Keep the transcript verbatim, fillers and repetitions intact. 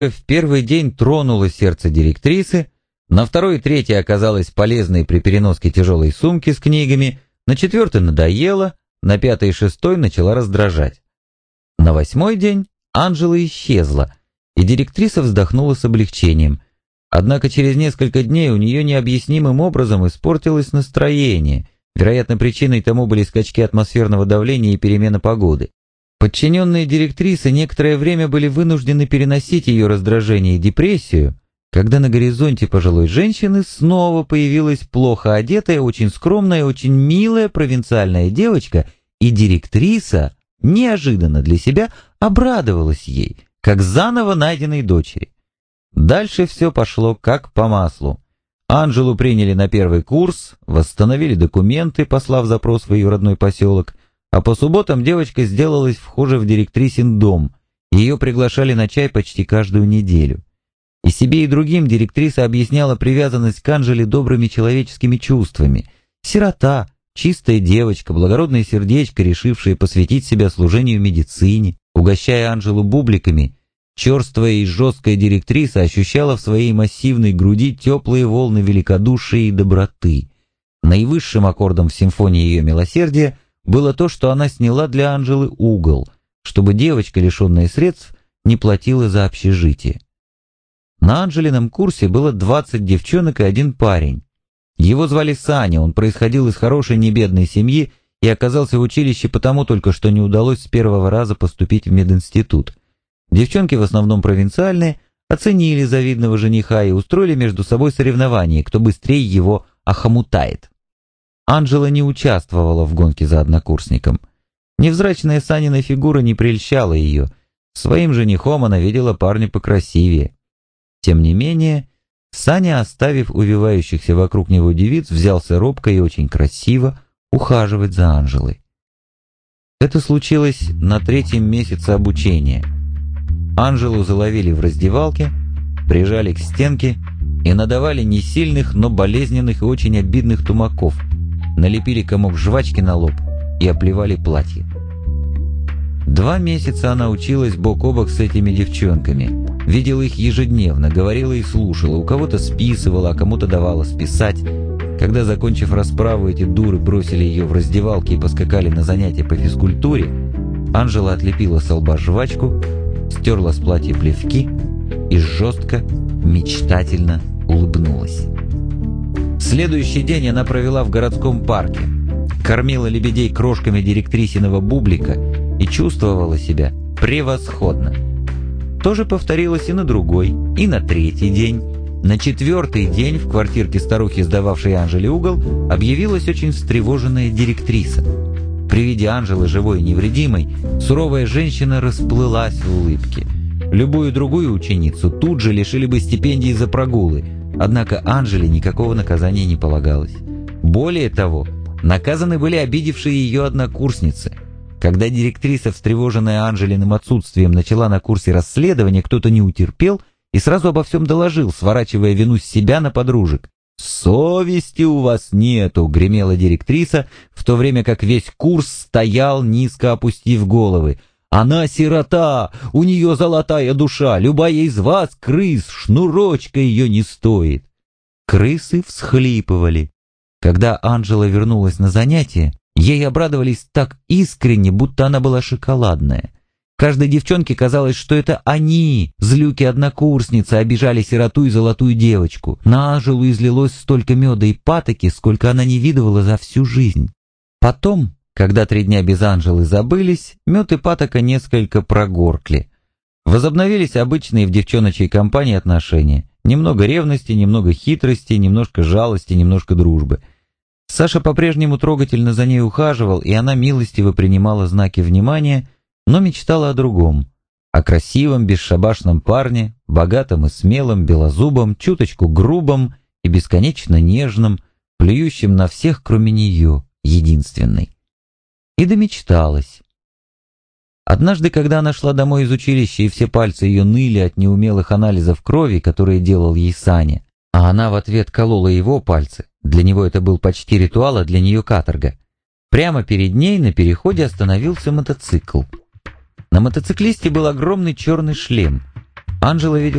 В первый день тронуло сердце директрисы, на второй и третий оказалась полезной при переноске тяжелой сумки с книгами, на четвертый надоело, на пятый и шестой начала раздражать. На восьмой день Анжела исчезла, и директриса вздохнула с облегчением. Однако через несколько дней у нее необъяснимым образом испортилось настроение. Вероятно, причиной тому были скачки атмосферного давления и перемена погоды. Подчиненные директрисы некоторое время были вынуждены переносить ее раздражение и депрессию, когда на горизонте пожилой женщины снова появилась плохо одетая, очень скромная, очень милая провинциальная девочка, и директриса, неожиданно для себя, обрадовалась ей, как заново найденной дочери. Дальше все пошло как по маслу. Анжелу приняли на первый курс, восстановили документы, послав запрос в ее родной поселок, а по субботам девочка сделалась вхожей в директрисин дом, ее приглашали на чай почти каждую неделю. И себе, и другим директриса объясняла привязанность к Анжеле добрыми человеческими чувствами. Сирота, чистая девочка, благородное сердечко, решившая посвятить себя служению медицине, угощая Анжелу бубликами, черствая и жесткая директриса ощущала в своей массивной груди теплые волны великодушия и доброты. Наивысшим аккордом в симфонии ее милосердия было то, что она сняла для Анжелы угол, чтобы девочка, лишенная средств, не платила за общежитие. На Анжелином курсе было двадцать девчонок и один парень. Его звали Саня, он происходил из хорошей небедной семьи и оказался в училище потому только, что не удалось с первого раза поступить в мединститут. Девчонки, в основном провинциальные, оценили завидного жениха и устроили между собой соревнование, кто быстрее его охомутает. Анжела не участвовала в гонке за однокурсником. Невзрачная Санина фигура не прельщала ее. Своим женихом она видела парня покрасивее. Тем не менее, Саня, оставив увивающихся вокруг него девиц, взялся робко и очень красиво ухаживать за Анжелой. Это случилось на третьем месяце обучения. Анжелу заловили в раздевалке, прижали к стенке и надавали не сильных, но болезненных и очень обидных тумаков, налепили комок жвачки на лоб и оплевали платье. Два месяца она училась бок о бок с этими девчонками, видела их ежедневно, говорила и слушала, у кого-то списывала, а кому-то давала списать. Когда, закончив расправу, эти дуры бросили ее в раздевалке и поскакали на занятия по физкультуре, Анжела отлепила со лба жвачку, стерла с платья плевки и жестко, мечтательно улыбнулась. Следующий день она провела в городском парке, кормила лебедей крошками директрисиного бублика и чувствовала себя превосходно. То же повторилось и на другой, и на третий день. На четвертый день в квартирке старухи, сдававшей Анжеле угол, объявилась очень встревоженная директриса. При виде Анжелы, живой и невредимой, суровая женщина расплылась в улыбке. Любую другую ученицу тут же лишили бы стипендии за прогулы, однако Анжеле никакого наказания не полагалось. Более того, наказаны были обидевшие ее однокурсницы. Когда директриса, встревоженная Анжелиным отсутствием, начала на курсе расследования, кто-то не утерпел и сразу обо всем доложил, сворачивая вину с себя на подружек. «Совести у вас нету», — гремела директриса, в то время как весь курс стоял, низко опустив головы. «Она сирота, у нее золотая душа, любая из вас, крыс, шнурочка ее не стоит». Крысы всхлипывали. Когда Анжела вернулась на занятия, ей обрадовались так искренне, будто она была шоколадная. Каждой девчонке казалось, что это они, злюки-однокурсницы, обижали сироту и золотую девочку. На Анжелу излилось столько меда и патоки, сколько она не видывала за всю жизнь. Потом, когда три дня без Анжелы забылись, мед и патока несколько прогоркли. Возобновились обычные в девчоночей компании отношения. Немного ревности, немного хитрости, немножко жалости, немножко дружбы. Саша по-прежнему трогательно за ней ухаживал, и она милостиво принимала знаки внимания, но мечтала о другом, о красивом, бесшабашном парне, богатом и смелом, белозубом, чуточку грубом и бесконечно нежном, плюющем на всех, кроме нее, единственной. И домечталась. Однажды, когда она шла домой из училища, и все пальцы ее ныли от неумелых анализов крови, которые делал ей Саня, а она в ответ колола его пальцы, для него это был почти ритуал, а для нее каторга, прямо перед ней на переходе остановился мотоцикл. На мотоциклисте был огромный черный шлем. Анжела видела